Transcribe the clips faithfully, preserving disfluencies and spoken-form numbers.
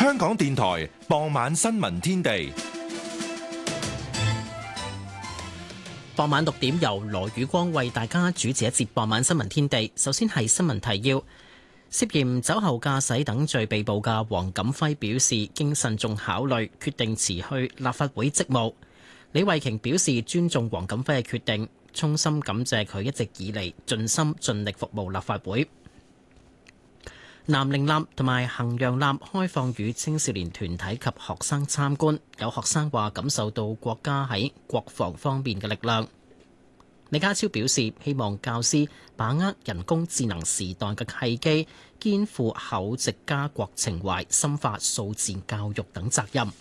香港電台傍晚新聞天地。 傍晚六點由羅宇光為大家主持一節傍晚新聞天地。首先係新聞提要：涉嫌酒後駕駛等罪被捕嘅黃錦輝表示，經慎重考慮，決定辭去立法會職務。李慧瓊表示尊重黃錦輝嘅決定，衷心感謝佢一直以嚟盡心盡力服務立法會。南寧艦同埋衡陽艦開放予青少年團體及學生參觀，有學生話感受到國家喺國防方面嘅力量。李家超表示，希望教師把握人工智能時代嘅契機，肩負厚植家國情懷，深化數字教育等責任。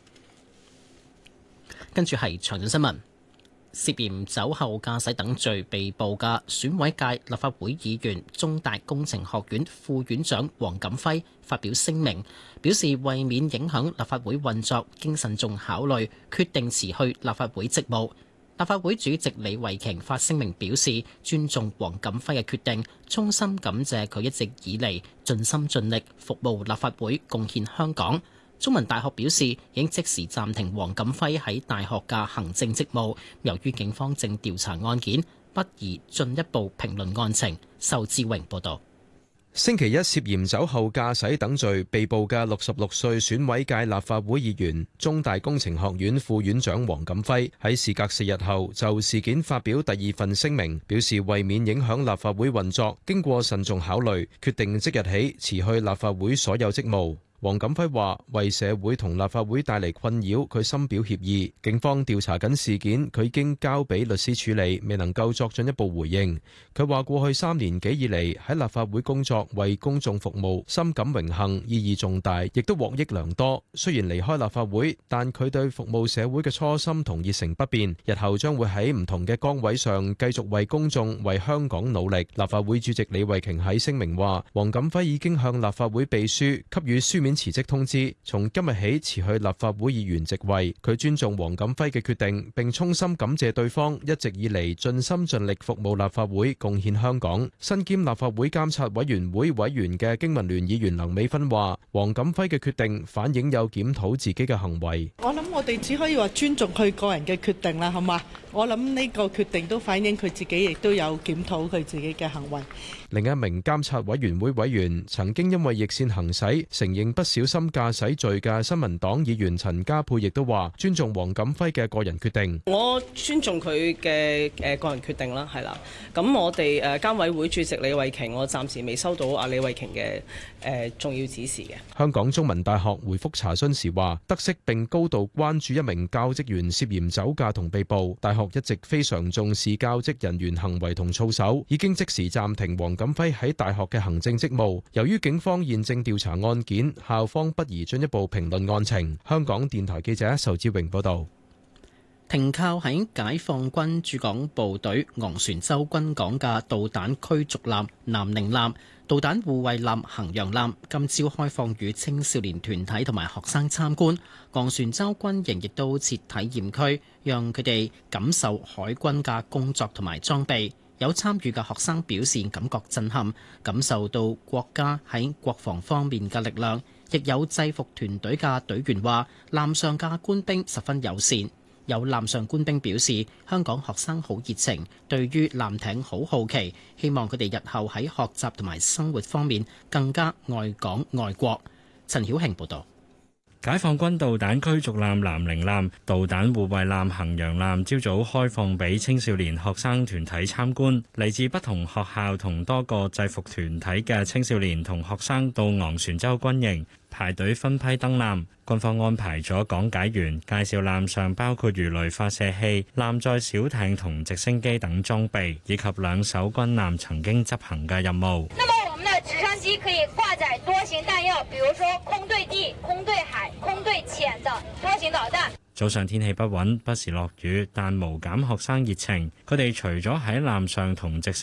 跟住係詳盡新聞。涉嫌酒後駕駛等罪被捕嘅選委界立法會議員、中大工程學院副院長黃錦輝發表聲明，表示為免影響立法會運作，經慎重考慮，決定辭去立法會職務。立法會主席李慧瓊發聲明表示，尊重黃錦輝嘅決定，衷心感謝佢一直以嚟盡心盡力服務立法會，貢獻香港。中文大學表示，已經即時暫停黃錦輝喺大學嘅行政職務，由於警方正調查案件，不宜進一步評論案情。仇志榮報導。 星期一涉嫌酒後駕駛等罪被捕嘅六十六歲選委界立法會議員、中大工程學院副院長黃錦輝喺事隔四日後就事件發表第二份聲明，表示為免影響立法會運作，經過慎重考慮，決定即日起辭去立法會所有職務。黃錦輝話：為社會同立法會帶嚟困擾，佢深表歉意。警方調查緊事件，佢已經交俾律師處理，未能夠作進一步回應。佢話過去三年幾以嚟喺立法會工作，為公眾服務，深感榮幸，意義重大，亦都獲益良多。雖然離開立法會，但佢對服務社會嘅初心同熱誠不變，日後將會喺唔同嘅崗位上繼續為公眾、為香港努力。立法會主席李慧瓊喺聲明話：黃錦輝已經向立法會秘書給予書面辭職通知，從今日起辭去立法會議員職位。佢尊重黃錦輝嘅決定，並衷心感謝對方一直以嚟盡心盡力服務立法會，貢獻香港。身兼立法會監察委員會委員嘅經民聯議員梁美芬話：黃錦輝嘅決定反映有檢討自己嘅行為。 我諗我哋只可以話尊重佢個人嘅決定啦，好嘛？我諗呢個決定都反映佢自己亦都有檢討佢自己嘅行為。 另一名監察委員會委員，曾經因為逆線行駛承認不小心駕駛罪嘅新民黨議員陳家佩亦都話尊重黃錦輝嘅個人決定。 我尊重佢嘅誒個人決定啦，係啦。咁我哋誒監委會主席李慧瓊，我暫時未收到阿李慧瓊嘅誒重要指示嘅。 香港中文大學回覆查詢時話，得悉並高度關注一名教職員涉嫌酒駕同被捕，大學一直非常重視教職人員行為同操守，已經即時暫停黃錦輝喺大學嘅行政職務。由於警方現正調查案件，校方不宜進一步評論案情。香港電台記者仇志榮報道。 停靠喺解放軍駐港部隊昂船洲軍港嘅導彈驅逐艦南寧艦、導彈護衛艦衡陽艦今朝開放予青少年團體同埋學生參觀。昂船洲軍營亦都設體驗區，讓佢哋感受海軍嘅工作同埋裝備。有參與嘅學生表示感覺震撼，感受到國家喺國防方面嘅力量。亦有制服團隊嘅隊員話，艦上嘅官兵十分友善。有艦上官兵表示，香港學生好熱情，對於艦艇好好奇，希望佢哋日後喺學習同埋生活方面更加愛港愛國。陳曉慶報導。 解放軍導彈驅逐艦南寧艦、導彈護衛艦衡陽艦朝早開放俾青少年學生團體參觀，嚟自不同學校同多個制服團體嘅青少年同學生到昂船洲軍營排隊分批登艦。軍方安排咗講解員介紹艦上包括魚雷發射器、艦載小艇同直升機等裝備，以及兩艘軍艦曾經執行嘅任務。 直升機可以掛載多型彈藥，比如說空對地、空對海、空對潛的多型導彈。 早上天氣不穩，不時落雨，但無減學生熱情。佢哋除咗喺艦上同直升